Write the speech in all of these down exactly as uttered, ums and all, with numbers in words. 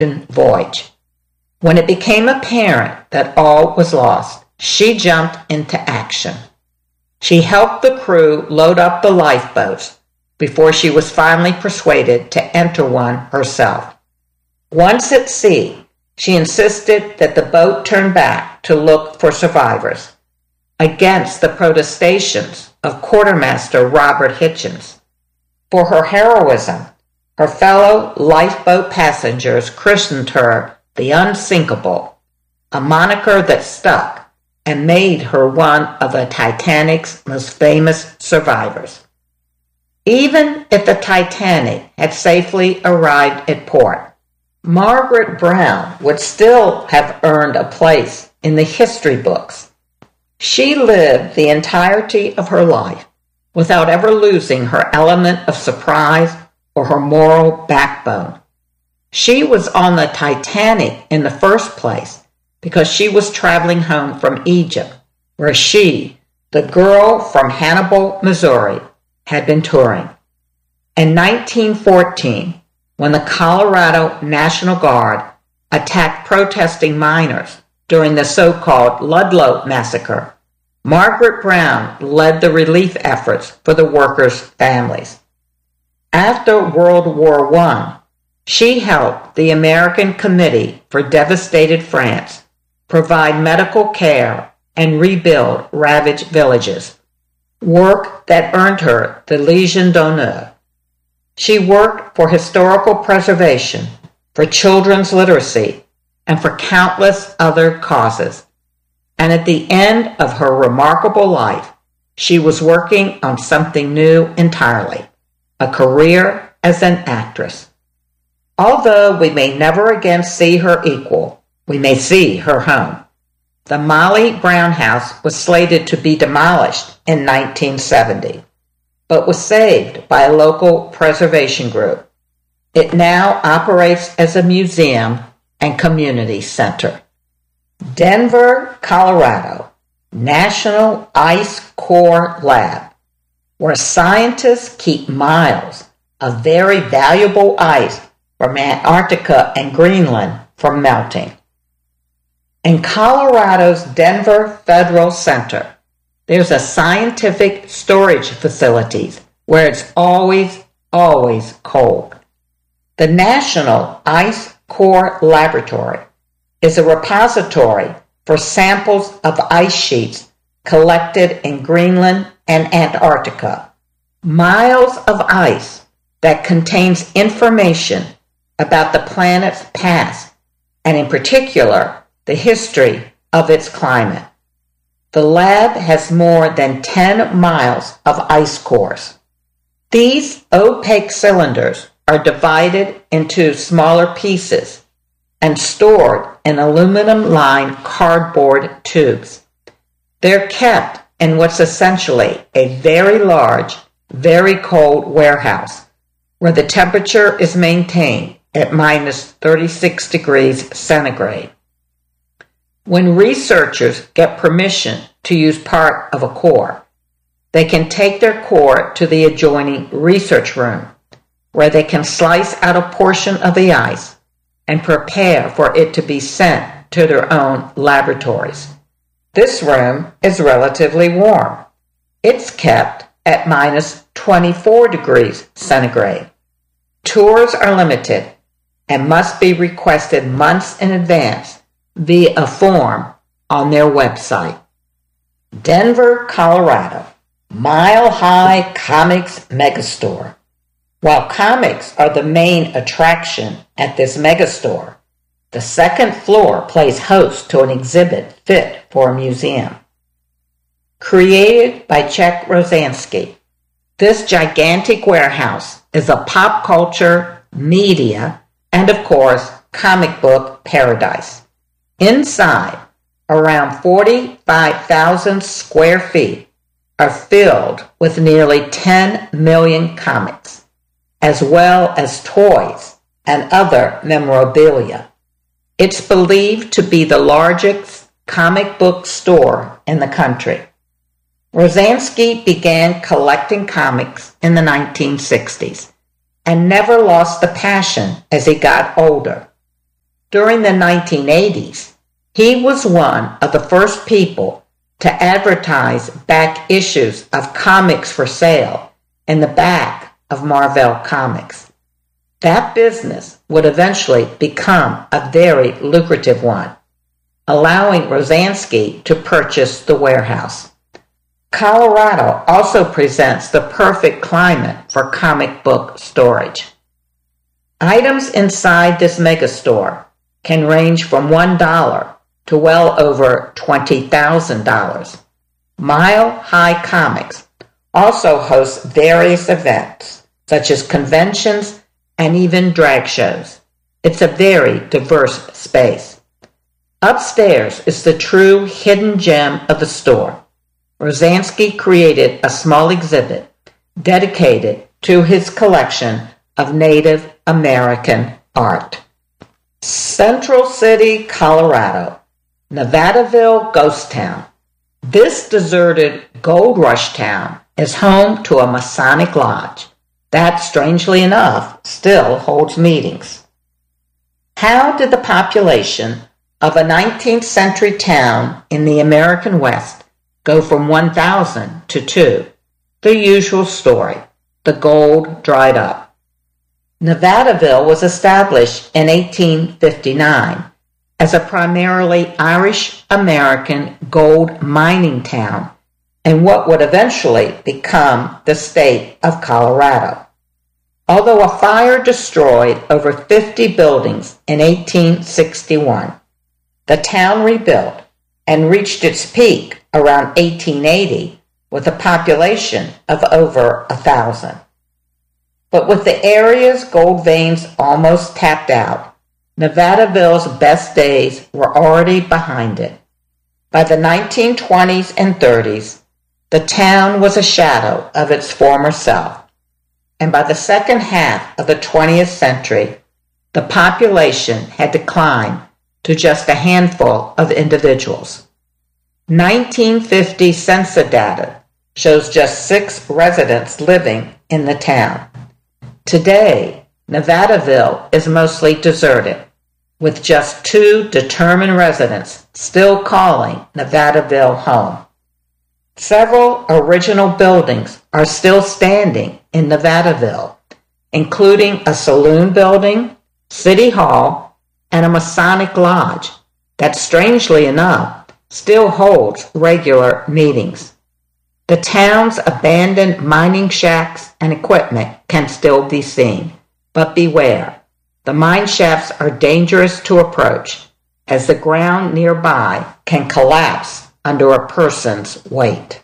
voyage. When it became apparent that all was lost, she jumped into action. She helped the crew load up the lifeboats before she was finally persuaded to enter one herself. Once at sea, she insisted that the boat turn back to look for survivors, against the protestations of Quartermaster Robert Hitchens. For her heroism, her fellow lifeboat passengers christened her the Unsinkable, a moniker that stuck and made her one of the Titanic's most famous survivors. Even if the Titanic had safely arrived at port, Margaret Brown would still have earned a place in the history books. She lived the entirety of her life without ever losing her element of surprise or her moral backbone. She was on the Titanic in the first place because she was traveling home from Egypt, where she, the girl from Hannibal, Missouri, had been touring. In nineteen fourteen, when the Colorado National Guard attacked protesting miners during the so-called Ludlow Massacre, Margaret Brown led the relief efforts for the workers' families. After World War One, she helped the American Committee for Devastated France provide medical care and rebuild ravaged villages, work that earned her the Légion d'honneur. She worked for historical preservation, for children's literacy, and for countless other causes. And at the end of her remarkable life, she was working on something new entirely, a career as an actress. Although we may never again see her equal, we may see her home. The Molly Brown House was slated to be demolished in nineteen seventy, but was saved by a local preservation group. It now operates as a museum and community center. Denver, Colorado, National Ice Core Lab, where scientists keep miles of very valuable ice from Antarctica and Greenland from melting. In Colorado's Denver Federal Center, there's a scientific storage facility where it's always, always cold. The National Ice Core Laboratory is a repository for samples of ice sheets collected in Greenland and Antarctica. Miles of ice that contains information about the planet's past, and in particular, the history of its climate. The lab has more than ten miles of ice cores. These opaque cylinders are divided into smaller pieces and stored in aluminum-lined cardboard tubes. They're kept in what's essentially a very large, very cold warehouse where the temperature is maintained at minus thirty-six degrees centigrade. When researchers get permission to use part of a core, they can take their core to the adjoining research room, where they can slice out a portion of the ice and prepare for it to be sent to their own laboratories. This room is relatively warm. It's kept at minus twenty-four degrees centigrade. Tours are limited and must be requested months in advance via a form on their website. Denver, Colorado, Mile High Comics Megastore. While comics are the main attraction at this megastore, the second floor plays host to an exhibit fit for a museum. Created by Czech Rozansky, this gigantic warehouse is a pop culture, media, and of course, comic book paradise. Inside, around forty-five thousand square feet are filled with nearly ten million comics, as well as toys and other memorabilia. It's believed to be the largest comic book store in the country. Rozansky began collecting comics in the nineteen sixties and never lost the passion as he got older. During the nineteen eighties, he was one of the first people to advertise back issues of comics for sale in the back of Marvel Comics. That business would eventually become a very lucrative one, allowing Rosansky to purchase the warehouse. Colorado also presents the perfect climate for comic book storage. Items inside this megastore can range from one dollar to well over twenty thousand dollars. Mile High Comics also hosts various events, such as conventions and even drag shows. It's a very diverse space. Upstairs is the true hidden gem of the store. Rosansky created a small exhibit dedicated to his collection of Native American art. Central City, Colorado, Nevadaville Ghost Town. This deserted gold rush town is home to a Masonic lodge that, strangely enough, still holds meetings. How did the population of a nineteenth century town in the American West go from one thousand to two? The usual story. The gold dried up. Nevadaville was established in eighteen fifty-nine as a primarily Irish-American gold mining town in what would eventually become the state of Colorado. Although a fire destroyed over fifty buildings in eighteen sixty-one, the town rebuilt and reached its peak around eighteen eighty with a population of over a thousand. But with the area's gold veins almost tapped out, Nevadaville's best days were already behind it. By the nineteen twenties and thirties, the town was a shadow of its former self, and by the second half of the twentieth century, the population had declined to just a handful of individuals. nineteen fifty census data shows just six residents living in the town. Today, Nevadaville is mostly deserted, with just two determined residents still calling Nevadaville home. Several original buildings are still standing in Nevadaville, including a saloon building, city hall, and a Masonic lodge that, strangely enough, still holds regular meetings. The town's abandoned mining shacks and equipment can still be seen, but beware, the mine shafts are dangerous to approach, as the ground nearby can collapse under a person's weight.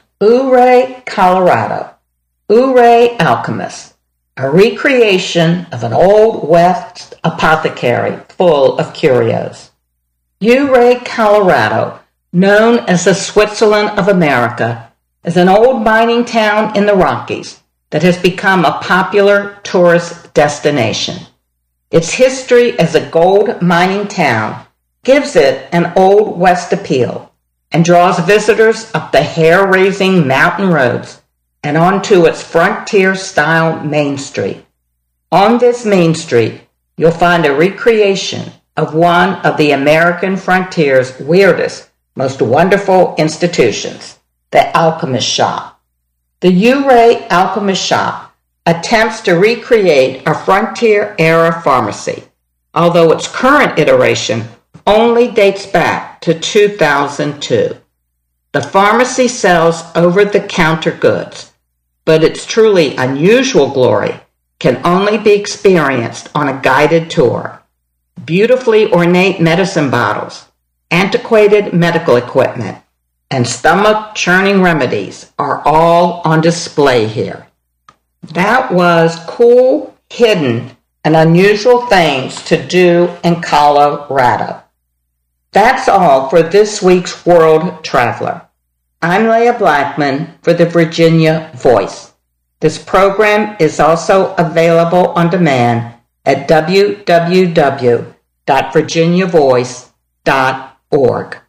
Ouray, Colorado. Ouray Alchemist, a recreation of an Old West apothecary full of curios. Ouray, Colorado, known as the Switzerland of America, is an old mining town in the Rockies that has become a popular tourist destination. Its history as a gold mining town gives it an Old West appeal and draws visitors up the hair-raising mountain roads and onto its frontier-style Main Street. On this Main Street, you'll find a recreation of one of the American frontier's weirdest, most wonderful institutions, the Alchemist Shop. The Ouray Alchemist Shop attempts to recreate a frontier-era pharmacy, although its current iteration only dates back to two thousand two. The pharmacy sells over-the-counter goods, but its truly unusual glory can only be experienced on a guided tour. Beautifully ornate medicine bottles, antiquated medical equipment, and stomach-churning remedies are all on display here. That was cool, hidden, and unusual things to do in Colorado. That's all for this week's World Traveler. I'm Leah Blackman for the Virginia Voice. This program is also available on demand at w w w dot virginia voice dot org.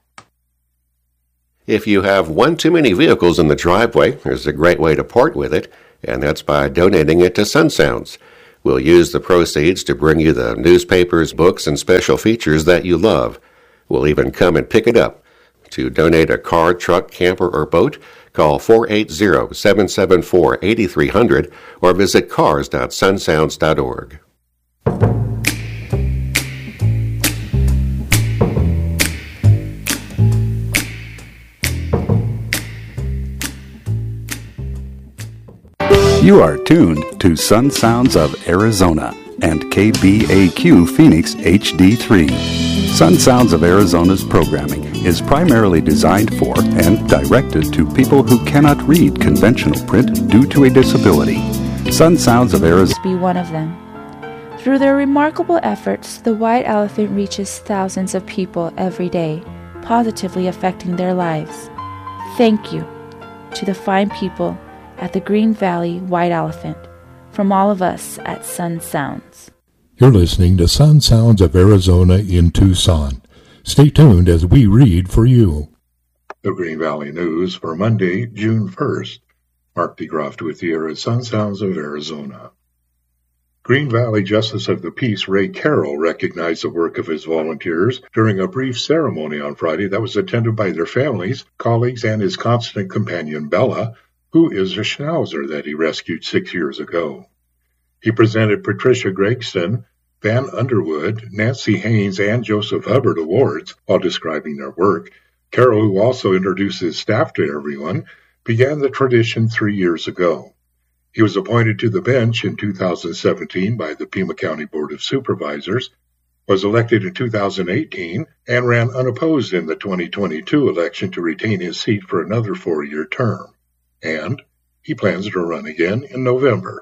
If you have one too many vehicles in the driveway, there's a great way to part with it, and that's by donating it to Sun Sounds. We'll use the proceeds to bring you the newspapers, books, and special features that you love. We'll even come and pick it up. To donate a car, truck, camper, or boat, call four eight zero, seven seven four, eight three zero zero or visit cars dot sun sounds dot org. You are tuned to Sun Sounds of Arizona and K B A Q Phoenix H D three. Sun Sounds of Arizona's programming is primarily designed for and directed to people who cannot read conventional print due to a disability. Sun Sounds of Arizona be one of them. Through their remarkable efforts, the White Elephant reaches thousands of people every day, positively affecting their lives. Thank you to the fine people at the Green Valley White Elephant, from all of us at Sun Sounds. You're listening to Sun Sounds of Arizona in Tucson. Stay tuned as we read for you. The Green Valley News for Monday, June first. Mark DeGroft with you at Sun Sounds of Arizona. Green Valley Justice of the Peace Ray Carroll recognized the work of his volunteers during a brief ceremony on Friday that was attended by their families, colleagues, and his constant companion Bella, who is a schnauzer that he rescued six years ago. He presented Patricia Gregston, Van Underwood, Nancy Haynes, and Joseph Hubbard awards while describing their work. Carroll, who also introduced his staff to everyone, began the tradition three years ago. He was appointed to the bench in two thousand seventeen by the Pima County Board of Supervisors, was elected in two thousand eighteen, and ran unopposed in the twenty twenty-two election to retain his seat for another four-year term. And he plans to run again in November.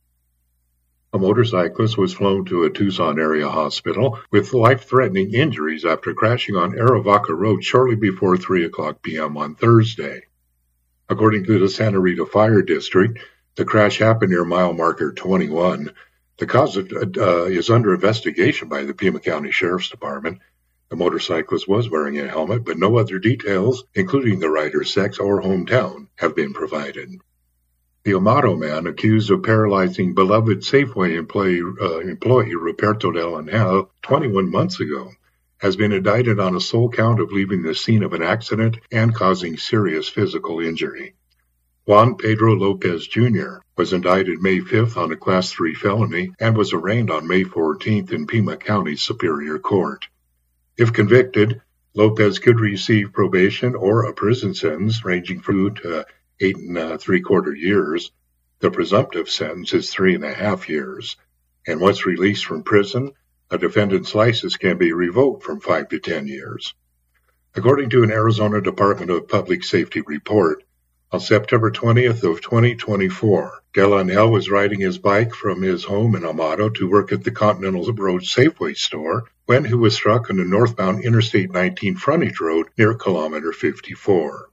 A motorcyclist was flown to a Tucson area hospital with life-threatening injuries after crashing on Arivaca Road shortly before three o'clock p.m. on Thursday. According to the Santa Rita Fire District, the crash happened near mile marker twenty-one. The cause of, uh, is under investigation by the Pima County Sheriff's Department. The motorcyclist was wearing a helmet, but no other details, including the rider's sex or hometown, have been provided. The Amato man, accused of paralyzing beloved Safeway employee, uh, employee Ruperto Delanel twenty-one months ago, has been indicted on a sole count of leaving the scene of an accident and causing serious physical injury. Juan Pedro Lopez Junior was indicted May fifth on a Class three felony and was arraigned on May fourteenth in Pima County Superior Court. If convicted, Lopez could receive probation or a prison sentence ranging from two to eight and uh, three-quarter years. The presumptive sentence is three and a half years. And once released from prison, a defendant's license can be revoked from five to ten years. According to an Arizona Department of Public Safety report, on September twentieth of twenty twenty-four, Delanel was riding his bike from his home in Amato to work at the Continental Road Safeway store when he was struck on the northbound Interstate nineteen frontage road near kilometer fifty-four.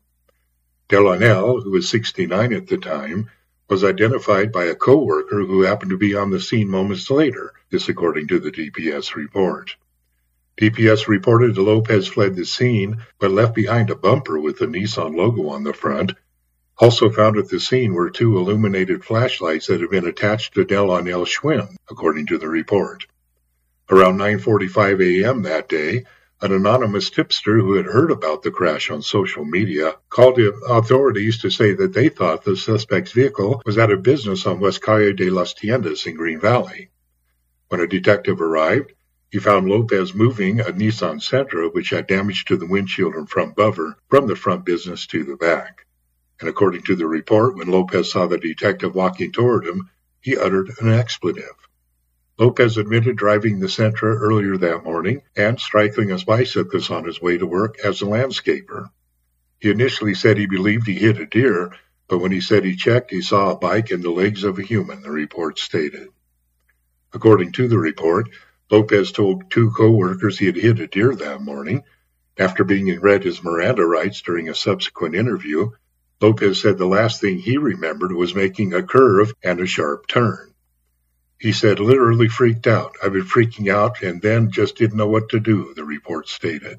Delanel, who was sixty-nine at the time, was identified by a co-worker who happened to be on the scene moments later, this according to the D P S report. D P S reported that Lopez fled the scene but left behind a bumper with the Nissan logo on the front. Also found at the scene were two illuminated flashlights that had been attached to Delanel Schwinn, according to the report. Around nine forty-five a.m. that day, an anonymous tipster who had heard about the crash on social media called the authorities to say that they thought the suspect's vehicle was out of business on West Calle de las Tiendas in Green Valley. When a detective arrived, he found Lopez moving a Nissan Sentra which had damage to the windshield and front bumper from the front business to the back. And according to the report, when Lopez saw the detective walking toward him, he uttered an expletive. Lopez admitted driving the Sentra earlier that morning and striking a bicyclist on his way to work as a landscaper. He initially said he believed he hit a deer, but when he said he checked, he saw a bike and the legs of a human, the report stated. According to the report, Lopez told two co-workers he had hit a deer that morning. After being read his Miranda rights during a subsequent interview, Lopez said the last thing he remembered was making a curve and a sharp turn. He said, literally freaked out. I've been freaking out and then just didn't know what to do, the report stated.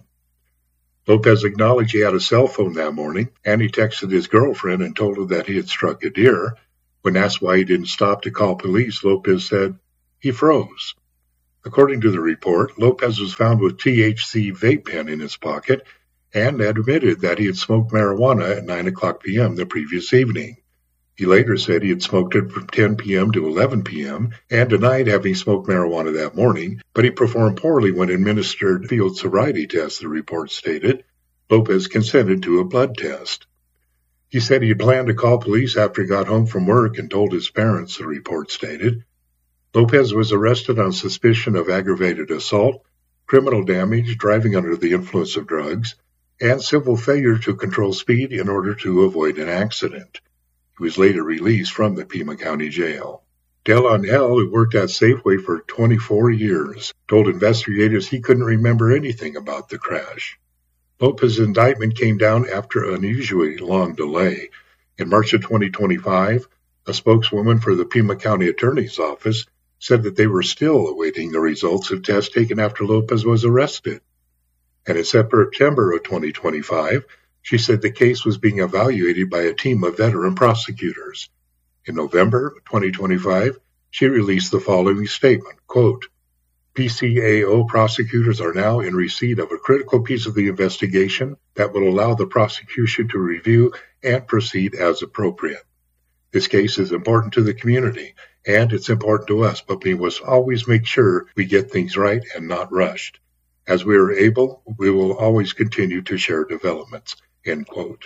Lopez acknowledged he had a cell phone that morning, and he texted his girlfriend and told her that he had struck a deer. When asked why he didn't stop to call police, Lopez said, he froze. According to the report, Lopez was found with T H C vape pen in his pocket and admitted that he had smoked marijuana at nine o'clock p.m. the previous evening. He later said he had smoked it from ten p.m. to eleven p.m. and denied having smoked marijuana that morning, but he performed poorly when administered field sobriety tests, the report stated. Lopez consented to a blood test. He said he had planned to call police after he got home from work and told his parents, the report stated. Lopez was arrested on suspicion of aggravated assault, criminal damage, driving under the influence of drugs, and civil failure to control speed in order to avoid an accident. He was later released from the Pima County Jail. Delon L., who worked at Safeway for twenty-four years, told investigators he couldn't remember anything about the crash. Lopez's indictment came down after an unusually long delay. In March of twenty twenty-five, a spokeswoman for the Pima County Attorney's Office said that they were still awaiting the results of tests taken after Lopez was arrested. And in September of twenty twenty-five, she said the case was being evaluated by a team of veteran prosecutors. In November of twenty twenty-five, she released the following statement, quote, P C A O prosecutors are now in receipt of a critical piece of the investigation that will allow the prosecution to review and proceed as appropriate. This case is important to the community, and it's important to us, but we must always make sure we get things right and not rushed. As we are able, we will always continue to share developments, end quote.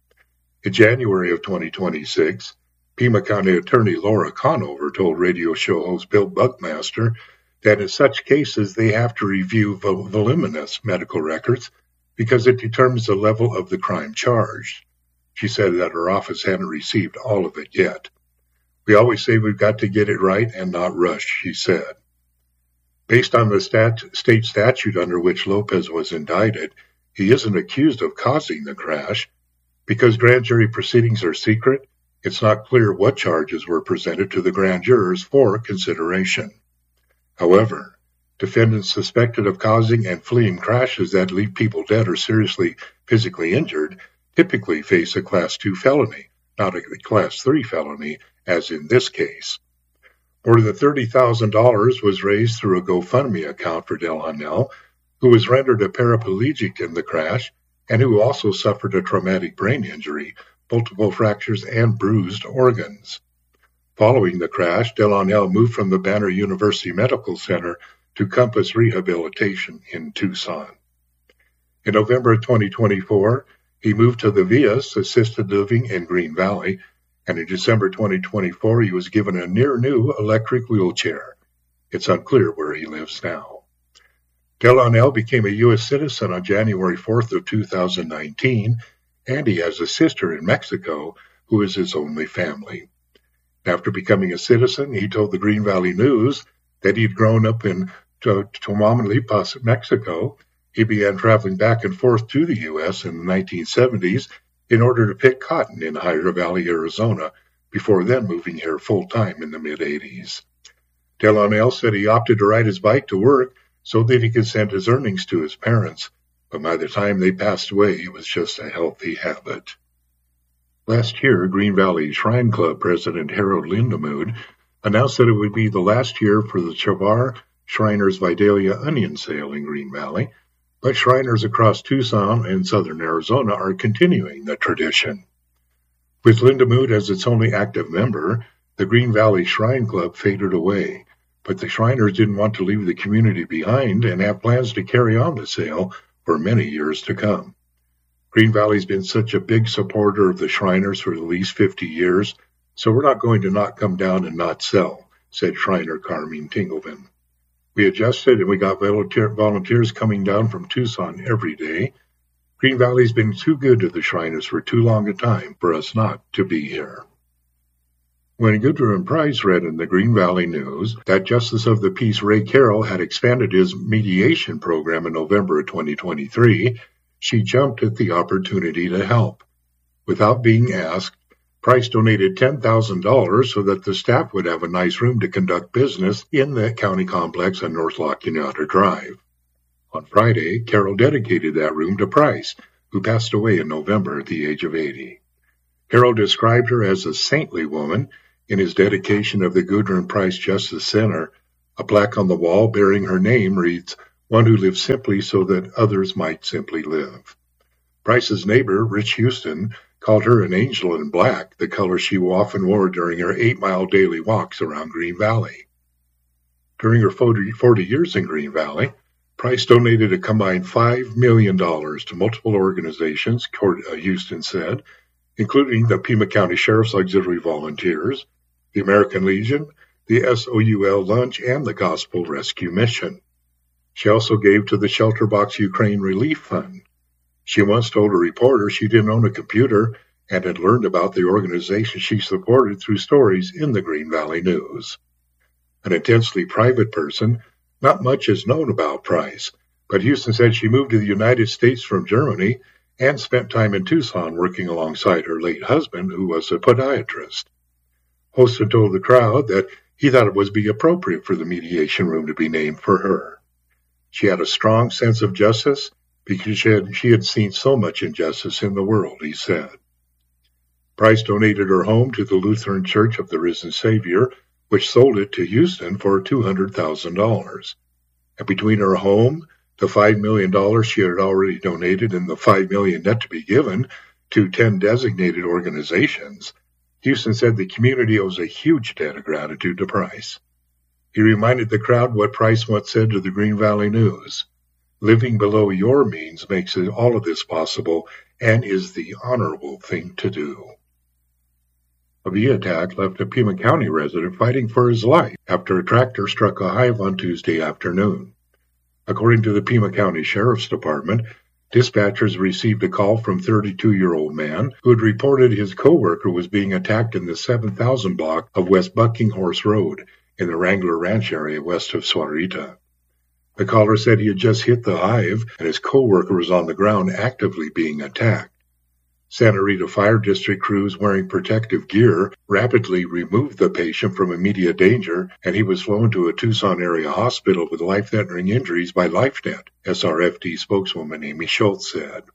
In January of twenty twenty-six, Pima County Attorney Laura Conover told radio show host Bill Buckmaster that in such cases they have to review vol- voluminous medical records because it determines the level of the crime charged. She said that her office hadn't received all of it yet. We always say we've got to get it right and not rush, she said. Based on the stat- state statute under which Lopez was indicted, he isn't accused of causing the crash. Because grand jury proceedings are secret, it's not clear what charges were presented to the grand jurors for consideration. However, defendants suspected of causing and fleeing crashes that leave people dead or seriously physically injured typically face a Class two felony, not a Class three felony, as in this case. More than thirty thousand dollars was raised through a GoFundMe account for Delon L., who was rendered a paraplegic in the crash and who also suffered a traumatic brain injury, multiple fractures, and bruised organs. Following the crash, Delon L. moved from the Banner University Medical Center to Compass Rehabilitation in Tucson. In November of twenty twenty-four, he moved to the Vias Assisted Living in Green Valley, and in December twenty twenty-four, he was given a near-new electric wheelchair. It's unclear where he lives now. Delon L. became a U S citizen on January fourth of two thousand nineteen, and he has a sister in Mexico who is his only family. After becoming a citizen, he told the Green Valley News that he'd grown up in Tamaulipas, Mexico. He began traveling back and forth to the U S in the nineteen seventies in order to pick cotton in Hydro Valley, Arizona, before then moving here full-time in the mid-eighties. Delon L. said he opted to ride his bike to work so that he could send his earnings to his parents, but by the time they passed away, it was just a healthy habit. Last year, Green Valley Shrine Club President Harold Lindemood announced that it would be the last year for the Chavar Shriners Vidalia onion sale in Green Valley, but Shriners across Tucson and southern Arizona are continuing the tradition. With Lindemood as its only active member, the Green Valley Shrine Club faded away, but the Shriners didn't want to leave the community behind and have plans to carry on the sale for many years to come. Green Valley's been such a big supporter of the Shriners for at least fifty years, so we're not going to not come down and not sell, said Shriner Carmine Tingelman. We adjusted and we got volunteer, volunteers coming down from Tucson every day. Green Valley's been too good to the Shriners for too long a time for us not to be here. When Goodwin Price read in the Green Valley News that Justice of the Peace Ray Carroll had expanded his mediation program in November of twenty twenty-three, she jumped at the opportunity to help. Without being asked, Price donated ten thousand dollars so that the staff would have a nice room to conduct business in the county complex on North La Cunada Drive. On Friday, Carroll dedicated that room to Price, who passed away in November at the age of eighty. Carroll described her as a saintly woman in his dedication of the Goodwin Price Justice Center, A plaque on the wall bearing her name reads, "One who lives simply so that others might simply live." Price's neighbor, Rich Houston, called her an angel in black, the color she often wore during her eight-mile daily walks around Green Valley. During her forty years in Green Valley, Price donated a combined five million dollars to multiple organizations, Houston said, including the Pima County Sheriff's Auxiliary Volunteers, the American Legion, the S O U L Lunch, and the Gospel Rescue Mission. She also gave to the Shelter Box Ukraine Relief Fund. She once told a reporter she didn't own a computer and had learned about the organization she supported through stories in the Green Valley News. An intensely private person, not much is known about Price, but Houston said she moved to the United States from Germany and spent time in Tucson working alongside her late husband, who was a podiatrist. Houston told the crowd that he thought it would be appropriate for the mediation room to be named for her. She had a strong sense of justice because she had, she had seen so much injustice in the world, he said. Price donated her home to the Lutheran Church of the Risen Savior, which sold it to Houston for two hundred thousand dollars. And between her home, the five million dollars she had already donated, and the five million dollars yet to be given to ten designated organizations, Houston said the community owes a huge debt of gratitude to Price. He reminded the crowd what Price once said to the Green Valley News: "Living below your means makes all of this possible and is the honorable thing to do." A V attack left a Pima County resident fighting for his life after a tractor struck a hive on Tuesday afternoon. According to the Pima County Sheriff's Department, dispatchers received a call from a thirty-two-year-old man who had reported his coworker was being attacked in the seven thousand block of West Bucking Horse Road in the Wrangler Ranch area west of Sahuarita. The caller said he had just hit the hive and his coworker was on the ground actively being attacked. Santa Rita Fire District crews wearing protective gear rapidly removed the patient from immediate danger, and he was flown to a Tucson area hospital with life-threatening injuries by LifeNet, S R F D spokeswoman Amy Schultz said.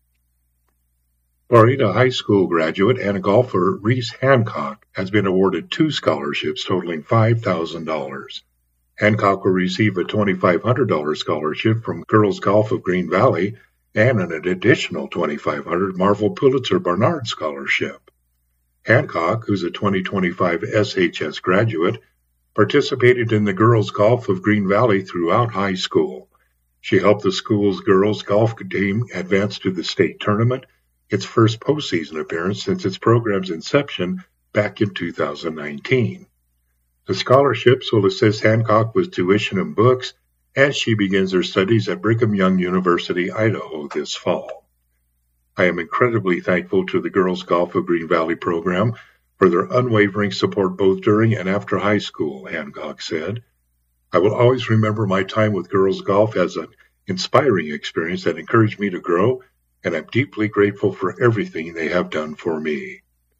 Florida High School graduate and golfer Reese Hancock has been awarded two scholarships totaling five thousand dollars. Hancock will receive a two thousand five hundred dollars scholarship from Girls Golf of Green Valley and an additional two thousand five hundred dollars Marvel Pulitzer Barnard Scholarship. Hancock, who's a twenty twenty-five S H S graduate, participated in the Girls Golf of Green Valley throughout high school. She helped the school's girls golf team advance to the state tournament, its first postseason appearance since its program's inception back in two thousand nineteen. The scholarships will assist Hancock with tuition and books as she begins her studies at Brigham Young University, Idaho this fall. I am incredibly thankful to the Girls Golf of Green Valley program for their unwavering support both during and after high school, Hancock said. I will always remember my time with girls golf as an inspiring experience that encouraged me to grow, and I'm deeply grateful for everything they have done for me.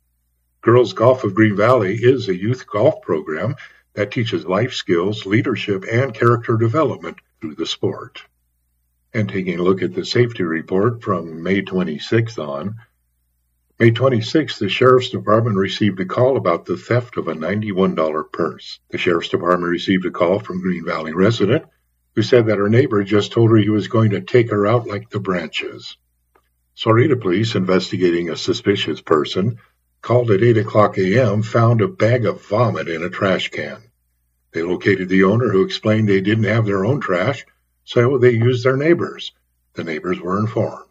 Girls Golf of Green Valley is a youth golf program that teaches life skills, leadership, and character development through the sport. And taking a look at the safety report from May twenty-sixth on, May twenty-sixth, the Sheriff's Department received a call about the theft of a ninety-one dollar purse. The Sheriff's Department received a call from a Green Valley resident who said that her neighbor just told her he was going to take her out like the branches. Sahuarita police, investigating a suspicious person, called at eight o'clock a.m., found a bag of vomit in a trash can. They located the owner, who explained they didn't have their own trash, so they used their neighbors. The neighbors were informed.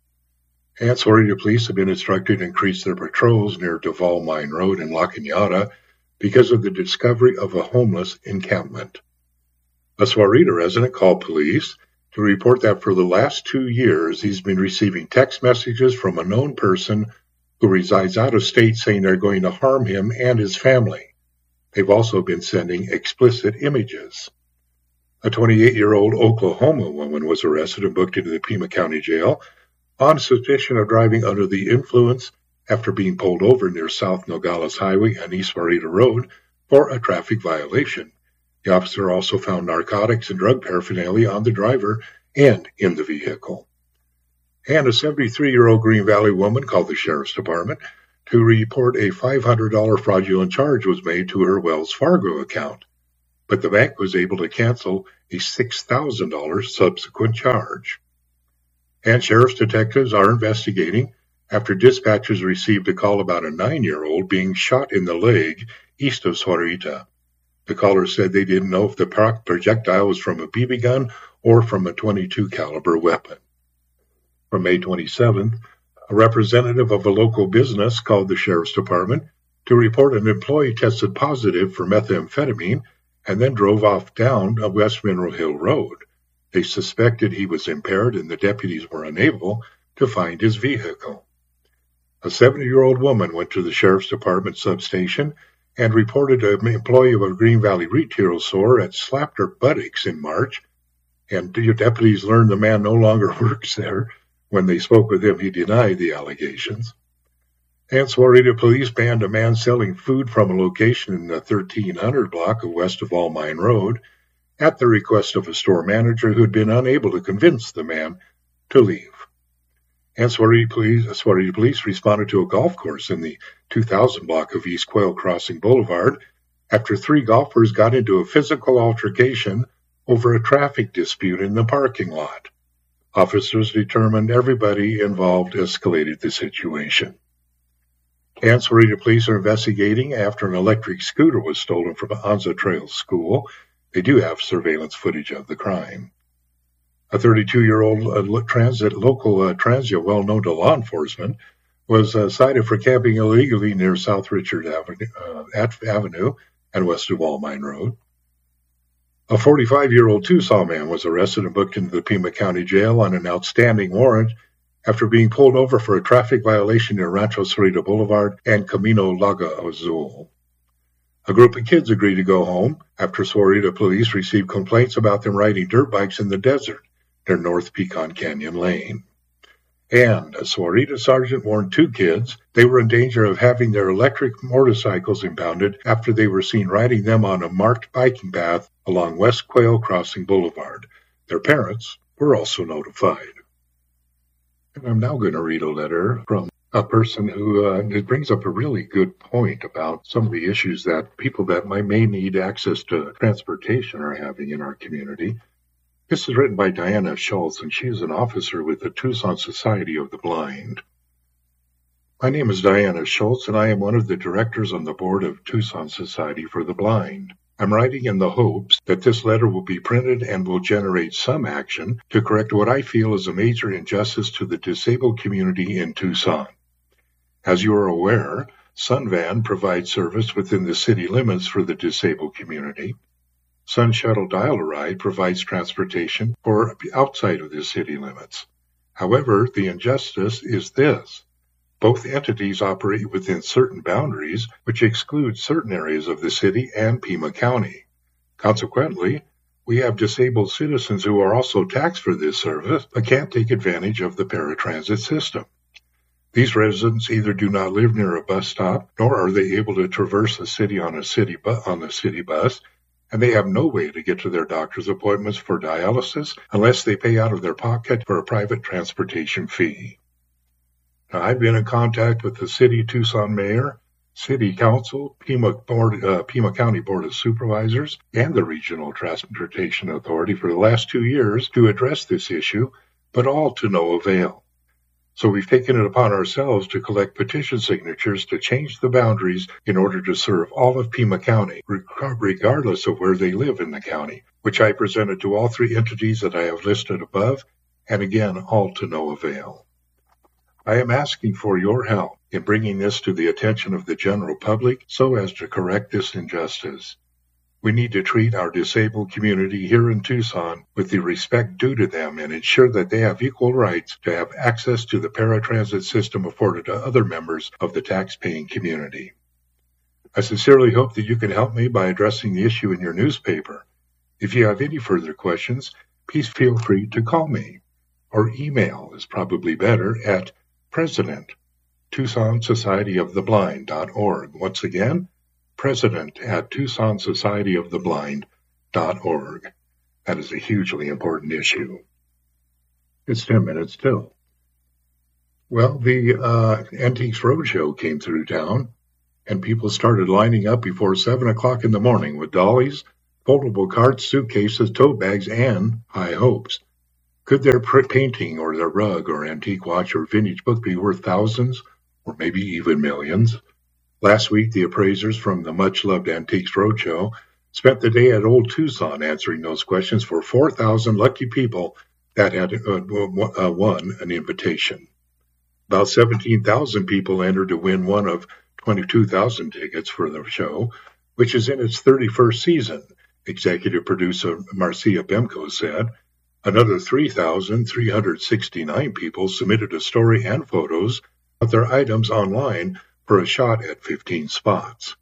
And Sahuarita police have been instructed to increase their patrols near Duval Mine Road in La Cañada because of the discovery of a homeless encampment. A Sahuarita resident called police to report that for the last two years he's been receiving text messages from a known person who resides out of state saying they're going to harm him and his family. They've also been sending explicit images. A twenty-eight-year-old Oklahoma woman was arrested and booked into the Pima County Jail on suspicion of driving under the influence after being pulled over near South Nogales Highway and East Sahuarita Road for a traffic violation. The officer also found narcotics and drug paraphernalia on the driver and in the vehicle. And a seventy-three-year-old Green Valley woman called the Sheriff's Department to report a five hundred dollars fraudulent charge was made to her Wells Fargo account. but the bank was able to cancel a six thousand dollars subsequent charge. And sheriff's detectives are investigating after dispatchers received a call about a nine-year-old being shot in the leg east of Sahuarita. The caller said they didn't know if the projectile was from a B B gun or from a twenty-two caliber weapon. On May twenty-seventh, a representative of a local business called the sheriff's department to report an employee tested positive for methamphetamine and then drove off down West Mineral Hill Road. They suspected he was impaired and the deputies were unable to find his vehicle. A seventy-year-old woman went to the sheriff's department substation and reported an employee of a Green Valley retail store had slapped her buttocks in March, and deputies learned the man no longer works there. When they spoke with him, he denied the allegations. And Sahuarita police banned a man selling food from a location in the thirteen hundred block of west of All Mine Road at the request of a store manager who had been unable to convince the man to leave. And Sahuarita police, Sahuarita police responded to a golf course in the two thousand block of East Quail Crossing Boulevard after three golfers got into a physical altercation over a traffic dispute in the parking lot. Officers determined everybody involved escalated the situation. And Sahuarita police are investigating after an electric scooter was stolen from Anza Trail School. They do have surveillance footage of the crime. A thirty-two-year-old uh, transit, local uh, transient well known to law enforcement was uh, cited for camping illegally near South Richard Avenue, uh, Avenue and west of All Mine Road. A forty-five-year-old Tucson man was arrested and booked into the Pima County Jail on an outstanding warrant after being pulled over for a traffic violation near Rancho Sahuarita Boulevard and Camino Lago Azul. A group of kids agreed to go home after Sahuarita police received complaints about them riding dirt bikes in the desert near North Pecan Canyon Lane. And a Sahuarita sergeant warned two kids they were in danger of having their electric motorcycles impounded after they were seen riding them on a marked biking path along West Quail Crossing Boulevard. Their parents were also notified. And I'm now going to read a letter from a person who uh, it brings up a really good point about some of the issues that people that might, may need access to transportation are having in our community. This is written by Diana Schultz, and she is an officer with the Tucson Society of the Blind. My name is Diana Schultz, and I am one of the directors on the board of Tucson Society for the Blind. I'm writing in the hopes that this letter will be printed and will generate some action to correct what I feel is a major injustice to the disabled community in Tucson. As you are aware, Sunvan provides service within the city limits for the disabled community. Sun Shuttle Dial-A-Ride provides transportation for outside of the city limits. However, the injustice is this. Both entities operate within certain boundaries, which exclude certain areas of the city and Pima County. Consequently, we have disabled citizens who are also taxed for this service, but can't take advantage of the paratransit system. These residents either do not live near a bus stop, nor are they able to traverse the city on a city bu- on a city bus, and they have no way to get to their doctor's appointments for dialysis unless they pay out of their pocket for a private transportation fee. Now, I've been in contact with the City Tucson Mayor, City Council, Pima, Board, uh, Pima County Board of Supervisors, and the Regional Transportation Authority for the last two years to address this issue, but all to no avail. So we've taken it upon ourselves to collect petition signatures to change the boundaries in order to serve all of Pima County, regardless of where they live in the county, which I presented to all three entities that I have listed above, and again, all to no avail. I am asking for your help in bringing this to the attention of the general public so as to correct this injustice. We need to treat our disabled community here in Tucson with the respect due to them and ensure that they have equal rights to have access to the paratransit system afforded to other members of the tax-paying community. I sincerely hope that you can help me by addressing the issue in your newspaper. If you have any further questions, please feel free to call me, or email is probably better at president, Tucson Society of the Blind dot org. Once again, president at Tucson Society of the Blind dot org. That is a hugely important issue. It's ten minutes till. Well, the uh, Antiques Roadshow came through town, and people started lining up before seven o'clock in the morning with dollies, foldable carts, suitcases, tote bags, and high hopes. Could their painting or their rug or antique watch or vintage book be worth thousands or maybe even millions? Last week, the appraisers from the much-loved Antiques Roadshow spent the day at Old Tucson answering those questions for four thousand lucky people that had uh, uh, won an invitation. About seventeen thousand people entered to win one of twenty-two thousand tickets for the show, which is in its thirty-first season, executive producer Marcia Bemko said. Another three thousand three hundred sixty-nine people submitted a story and photos of their items online for a shot at fifteen spots.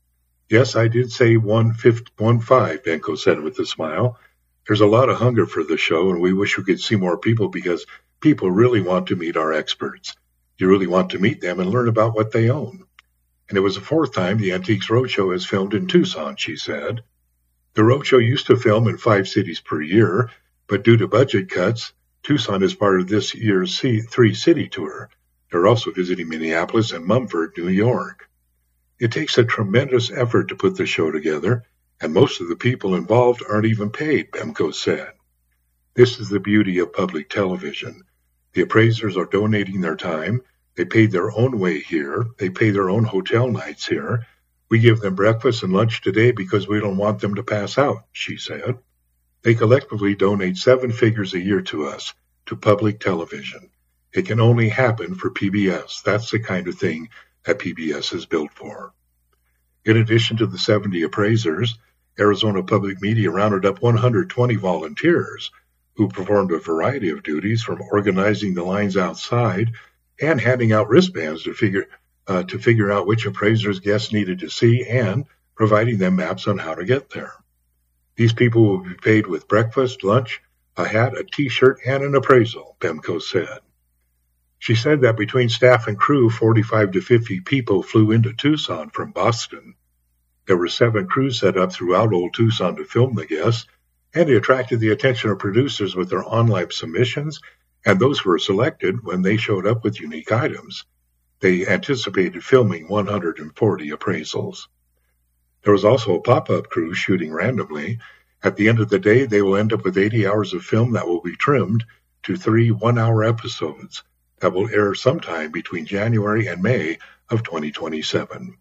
Yes, I did say one fifty, one five, Benko said with a smile. There's a lot of hunger for the show, and we wish we could see more people because people really want to meet our experts. You really want to meet them and learn about what they own. And it was the fourth time the Antiques Roadshow has filmed in Tucson, she said. The Roadshow used to film in five cities per year, but due to budget cuts, Tucson is part of this year's three-city tour. They're also visiting Minneapolis and Mumford, New York. It takes a tremendous effort to put the show together, and most of the people involved aren't even paid, Bemko said. This is the beauty of public television. The appraisers are donating their time. They paid their own way here. They pay their own hotel nights here. We give them breakfast and lunch today because we don't want them to pass out, she said. They collectively donate seven figures a year to us, to public television. It can only happen for P B S. That's the kind of thing that P B S is built for. In addition to the seventy appraisers, Arizona Public Media rounded up one hundred twenty volunteers who performed a variety of duties, from organizing the lines outside and handing out wristbands to figure uh, to figure out which appraisers guests needed to see, and providing them maps on how to get there. These people will be paid with breakfast, lunch, a hat, a T-shirt, and an appraisal, Bemko said. She said that between staff and crew, forty-five to fifty people flew into Tucson from Boston. There were seven crews set up throughout Old Tucson to film the guests, and they attracted the attention of producers with their online submissions, and those who were selected when they showed up with unique items. They anticipated filming one hundred forty appraisals. There was also a pop-up crew shooting randomly. At the end of the day, they will end up with eighty hours of film that will be trimmed to three one-hour episodes that will air sometime between January and May of twenty twenty-seven.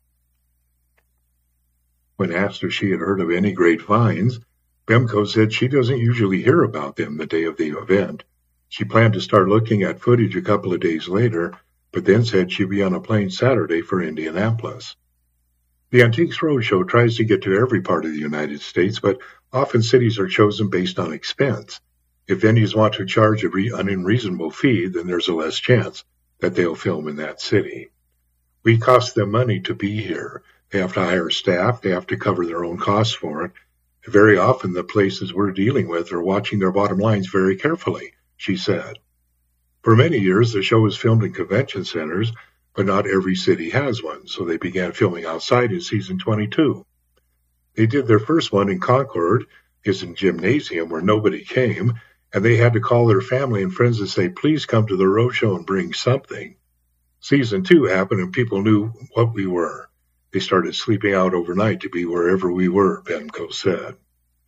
When asked if she had heard of any great finds, Bemko said she doesn't usually hear about them the day of the event. She planned to start looking at footage a couple of days later, but then said she'd be on a plane Saturday for Indianapolis. The Antiques Roadshow tries to get to every part of the United States, but often cities are chosen based on expense. If venues want to charge a re- an unreasonable fee, then there's a less chance that they'll film in that city. We cost them money to be here. They have to hire staff. They have to cover their own costs for it. Very often the places we're dealing with are watching their bottom lines very carefully, she said. For many years, the show was filmed in convention centers, but not every city has one, so they began filming outside in season twenty-two. They did their first one in Concord, is a gymnasium where nobody came, and they had to call their family and friends and say, please come to the roadshow and bring something. Season two happened and people knew what we were. They started sleeping out overnight to be wherever we were, Bemko said.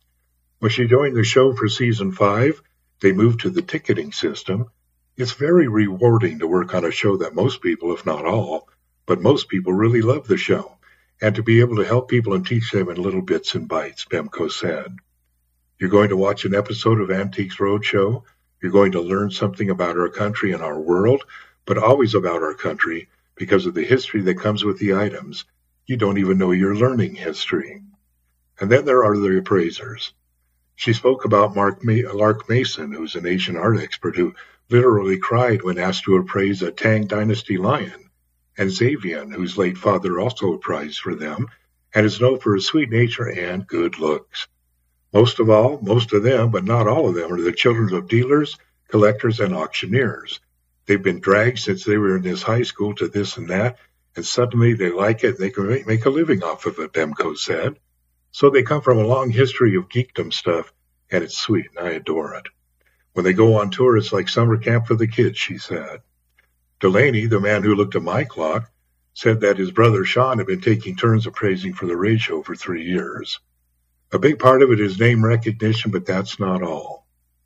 When she joined the show for season five, they moved to the ticketing system. It's very rewarding to work on a show that most people, if not all, but most people really love the show, and to be able to help people and teach them in little bits and bites, Bemko said. You're going to watch an episode of Antiques Roadshow. You're going to learn something about our country and our world, but always about our country because of the history that comes with the items. You don't even know you're learning history. And then there are the appraisers. She spoke about Mark Ma- Lark Mason, who's an Asian art expert who literally cried when asked to appraise a Tang Dynasty lion, and Xavian, whose late father also appraised for them, and is known for his sweet nature and good looks. Most of all, most of them, but not all of them, are the children of dealers, collectors, and auctioneers. They've been dragged since they were in this high school to this and that, and suddenly they like it and they can make a living off of it, Bemko said. So they come from a long history of geekdom stuff, and it's sweet, and I adore it. When they go on tour, it's like summer camp for the kids, she said. Delaney, the man who looked at my clock, said that his brother Sean had been taking turns appraising for the Raid Show for three years. A big part of it is name recognition, but that's not all.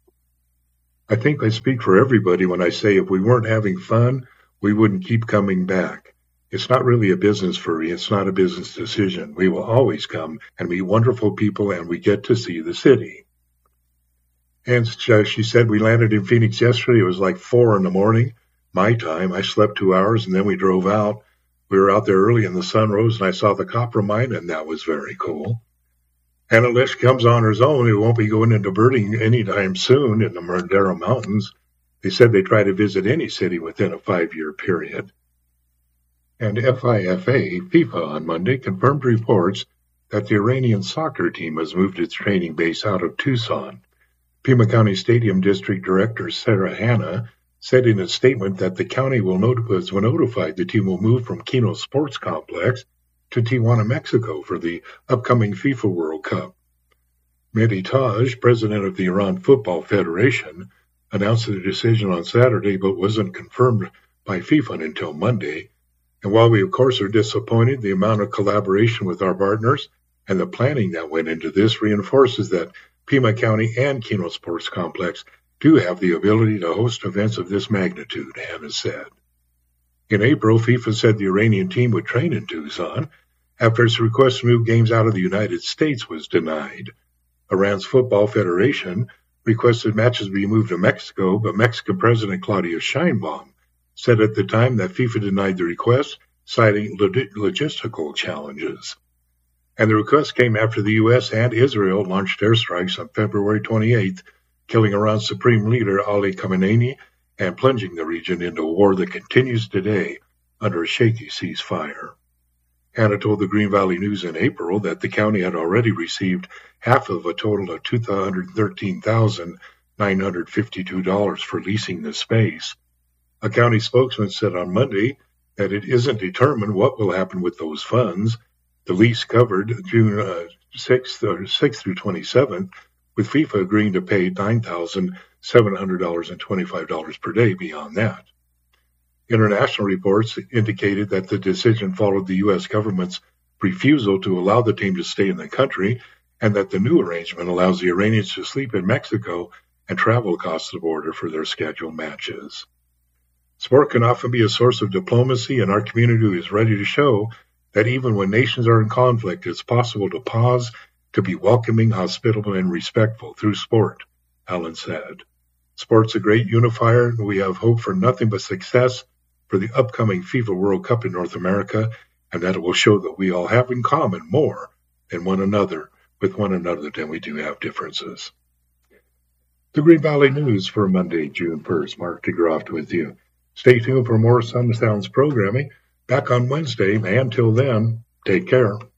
I think I speak for everybody when I say if we weren't having fun, we wouldn't keep coming back. It's not really a business for me. It's not a business decision. We will always come and meet wonderful people, and we get to see the city. And she said, we landed in Phoenix yesterday. It was like four in the morning, my time. I slept two hours, and then we drove out. We were out there early, and the sun rose, and I saw the copper mine, and that was very cool. And unless she comes on her own, we won't be going into birding anytime soon in the Madero Mountains. They said they try to visit any city within a five-year period. And FIFA, FIFA on Monday, confirmed reports that the Iranian soccer team has moved its training base out of Tucson. Pima County Stadium District Director Sarah Hanna said in a statement that the county will notify, notified the team will move from Kino Sports Complex to Tijuana, Mexico for the upcoming FIFA World Cup. Mehdi Taj, president of the Iran Football Federation, announced the decision on Saturday but wasn't confirmed by FIFA until Monday. And while we, of course, are disappointed, the amount of collaboration with our partners and the planning that went into this reinforces that Pima County and Kino Sports Complex do have the ability to host events of this magnitude, Hanna said. In April, FIFA said the Iranian team would train in Tucson after its request to move games out of the United States was denied. Iran's Football Federation requested matches be moved to Mexico, but Mexican President Claudia Sheinbaum said at the time that FIFA denied the request, citing log- logistical challenges. And the request came after the U S and Israel launched airstrikes on February twenty-eighth, killing Iran's supreme leader Ali Khamenei and plunging the region into a war that continues today under a shaky ceasefire. Hanna told the Green Valley News in April that the county had already received half of a total of two hundred thirteen thousand nine hundred fifty-two dollars for leasing the space. A county spokesman said on Monday that it isn't determined what will happen with those funds. The lease covered June uh, sixth, or sixth through twenty-seventh, with FIFA agreeing to pay nine thousand seven hundred twenty-five dollars per day beyond that. International reports indicated that the decision followed the U S government's refusal to allow the team to stay in the country, and that the new arrangement allows the Iranians to sleep in Mexico and travel across the border for their scheduled matches. Sport can often be a source of diplomacy, and our community is ready to show that even when nations are in conflict, it's possible to pause, to be welcoming, hospitable, and respectful through sport, Allen said. Sport's a great unifier, and we have hope for nothing but success for the upcoming FIFA World Cup in North America, and that it will show that we all have in common more than one another, with one another than we do have differences. The Green Valley News for Monday, June first. Mark DeGroft with you. Stay tuned for more Sun Sounds programming back on Wednesday. And until then, take care.